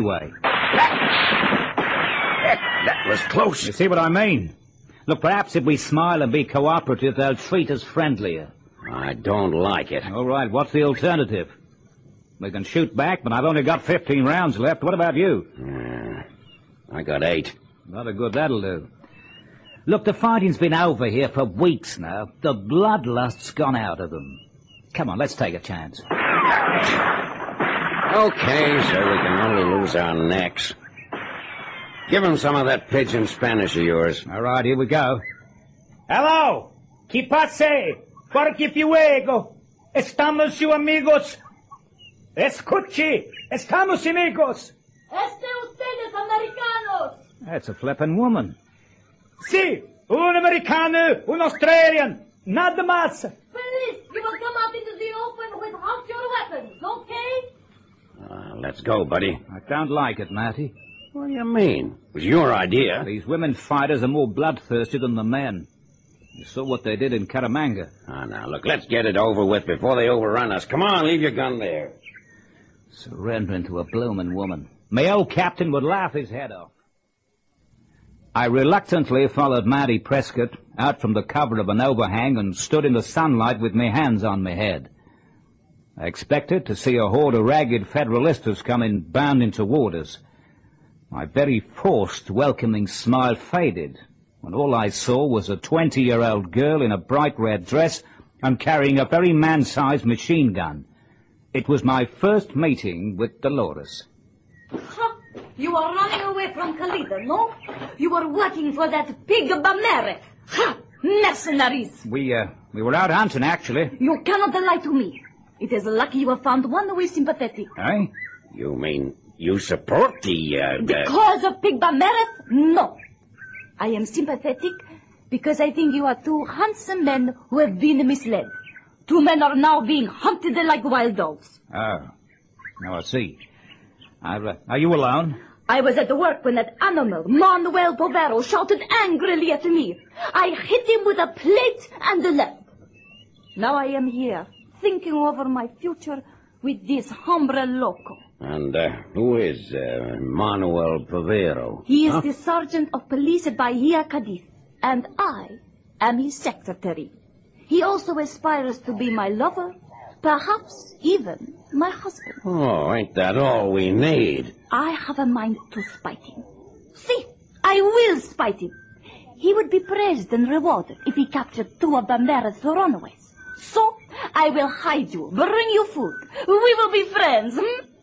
anyway. That was close. You see what I mean? Look, perhaps if we smile and be cooperative, they'll treat us friendlier. I don't like it. All right, what's the alternative? We can shoot back, but I've only got 15 rounds left. What about you? I got 8. Not a good that'll do. Look, the fighting's been over here for weeks now. The bloodlust's gone out of them. Come on, let's take a chance. Okay, so we can only lose our necks. Give him some of that pidgin Spanish of yours. All right, here we go. Hello, ¿qué pase? ¿Por qué fuego? Estamos sus amigos. Escuche, estamos amigos. Ustedes americanos. That's a flippin' woman. Sí, un americano, un Australian, nada más. Please, you will come out into the open without your weapons, okay? Let's go, buddy. I don't like it, Matty. What do you mean? It was your idea. These women fighters are more bloodthirsty than the men. You saw what they did in Caramanga. Now, look, let's get it over with before they overrun us. Come on, leave your gun there. Surrendering to a bloomin' woman. My old captain would laugh his head off. I reluctantly followed Matty Prescott out from the cover of an overhang and stood in the sunlight with my hands on my head. I expected to see a horde of ragged Federalistas coming bounding toward us. My very forced, welcoming smile faded when all I saw was a 20-year-old girl in a bright red dress and carrying a very man-sized machine gun. It was my first meeting with Dolores. Ha! You are running away from Kalida, no? You are working for that pig Bamere. Ha! Mercenaries! We were out hunting, actually. You cannot lie to me. It is lucky you have found one who is sympathetic. Eh? You mean you support The cause of pig Bamere? No. I am sympathetic because I think you are two handsome men who have been misled. 2 men are now being hunted like wild dogs. Oh. Now I see. Are you alone? I was at work when that animal, Manuel Povero, shouted angrily at me. I hit him with a plate and left. Now I am here, thinking over my future with this hombre loco. And who is Manuel Povero? He is the sergeant of police at Bahia Cadiz, and I am his secretary. He also aspires to be my lover, perhaps even my husband. Oh, ain't that all we need? I have a mind to spite him. See, I will spite him. He would be praised and rewarded if he captured 2 of Bamera's runaways. So, I will hide you, bring you food. We will be friends,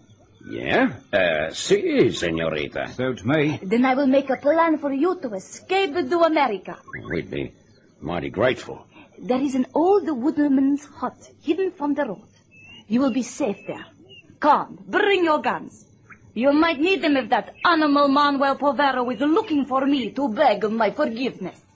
Yeah? Si, senorita. Suits me. Then I will make a plan for you to escape to America. We'd be mighty grateful. There is an old woodman's hut hidden from the road. You will be safe there. Come, bring your guns. You might need them if that animal Manuel Povero is looking for me to beg my forgiveness.